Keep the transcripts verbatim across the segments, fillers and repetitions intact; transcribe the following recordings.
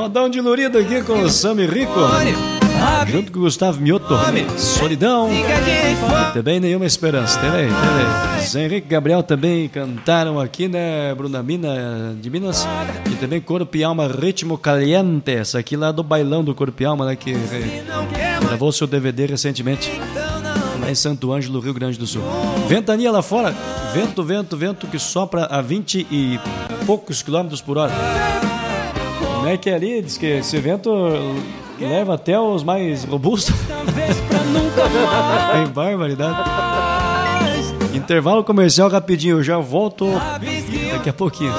Modão de Lurido aqui com o Sami Rico, junto com o Gustavo Mioto. Solidão. E também Nenhuma Esperança. Tem aí, tem aí. Zé Henrique e Gabriel também cantaram aqui, né? Bruna Mina de Minas. E também Corpo e Alma, Ritmo Caliente. Essa aqui lá do Bailão do Corpo e Alma, né? Que gravou seu D V D recentemente. Lá em Santo Ângelo, Rio Grande do Sul. Ventania lá fora. Vento, vento, vento que sopra a vinte e poucos quilômetros por hora. Como é que é ali? Diz que esse vento leva até os mais robustos. Tem barbaridade. Intervalo comercial rapidinho, eu já volto daqui a pouquinho.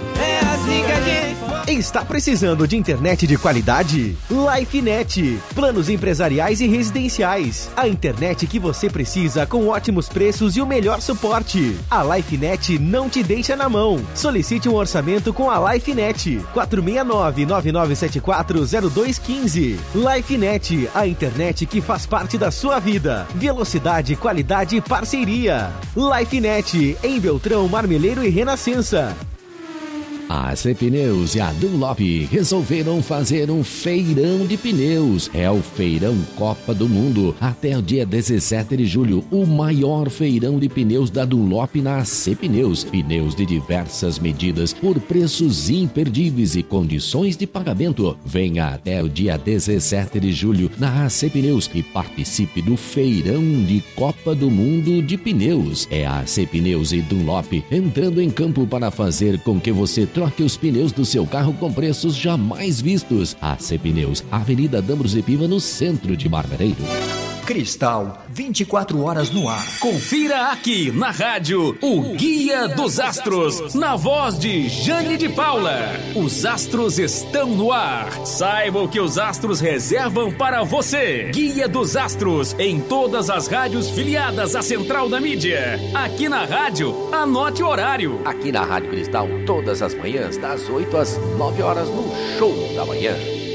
Está precisando de internet de qualidade? LifeNet. Planos empresariais e residenciais. A internet que você precisa com ótimos preços e o melhor suporte. A LifeNet não te deixa na mão. Solicite um orçamento com a LifeNet. quatro seis nove, nove nove sete quatro, zero dois um cinco. LifeNet, a internet que faz parte da sua vida. Velocidade, qualidade e parceria. LifeNet, em Beltrão, Marmeleiro e Renascença. A A C Pneus e a Dunlop resolveram fazer um feirão de pneus. É o Feirão Copa do Mundo. Até o dia dezessete de julho, o maior feirão de pneus da Dunlop na A C Pneus. Pneus de diversas medidas por preços imperdíveis e condições de pagamento. Venha até o dia dezessete de julho na A C Pneus e participe do Feirão de Copa do Mundo de Pneus. É a A C Pneus e Dunlop entrando em campo para fazer com que você troque os pneus do seu carro com preços jamais vistos. A C Pneus, Avenida Dambros e Piva, no centro de Margareiro. Cristal, vinte e quatro horas no ar. Confira aqui na rádio o Guia dos Astros, na voz de Jane de Paula. Os astros estão no ar. Saiba o que os astros reservam para você. Guia dos Astros, em todas as rádios filiadas à Central da Mídia. Aqui na rádio, anote o horário. Aqui na Rádio Cristal, todas as manhãs, das oito às nove horas, no Show da Manhã.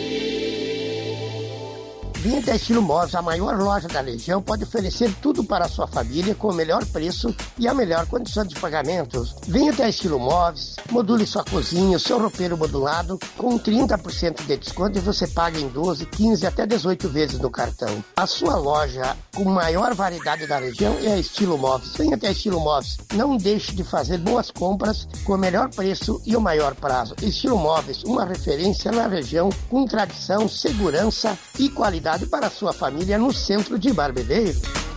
Vinha da Estilo Móveis, a maior loja da região, pode oferecer tudo para a sua família com o melhor preço e a melhor condição de pagamentos. Venha da Estilo Móveis, module sua cozinha, seu roupeiro modulado com trinta por cento de desconto e você paga em doze, quinze até dezoito vezes no cartão. A sua loja com maior variedade da região é a Estilo Móveis. Venha da Estilo Móveis. Não deixe de fazer boas compras com o melhor preço e o maior prazo. Estilo Móveis, uma referência na região com tradição, segurança e qualidade para a sua família no centro de Marmeleiro.